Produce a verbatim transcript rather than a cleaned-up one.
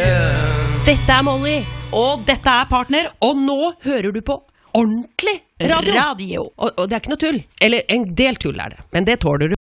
Dette er Molly. Og dette er Partner. Og nå hører du på ordentlig radio. Radio. Og, og det er ikke noe tull. Eller en del tull er det, men det tåler du.